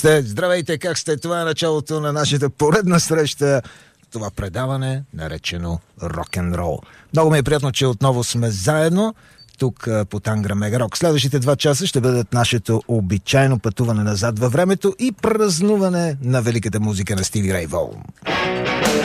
сте? Здравейте, как сте? Това е началото на нашата поредна среща. Това предаване, наречено рок-н-рол. Много ми е приятно, че отново сме заедно тук по Тангра Мега Рок. Следващите 2 часа ще бъдат нашето обичайно пътуване назад във времето и празнуване на великата музика на Стиви Рей Вон.